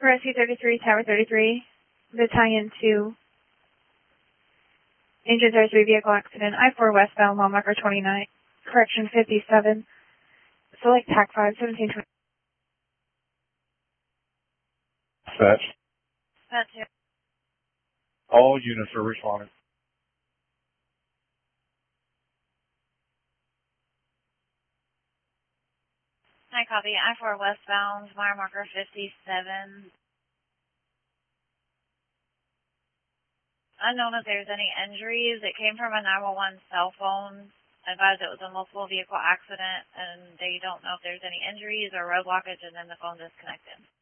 Rescue 33, Tower 33, Battalion 2. Engine 33 vehicle accident, I-4 westbound, mile marker 29, correction 57. Select TAC 5, 1720. Dispatch. That's it. All units are responding. Hi, copy. I-4 westbound, mile marker 57. Unknown if there's any injuries. It came from a 911 cell phone. Advised it was a multiple vehicle accident, and they don't know if there's any injuries or road blockage, and then the phone disconnected.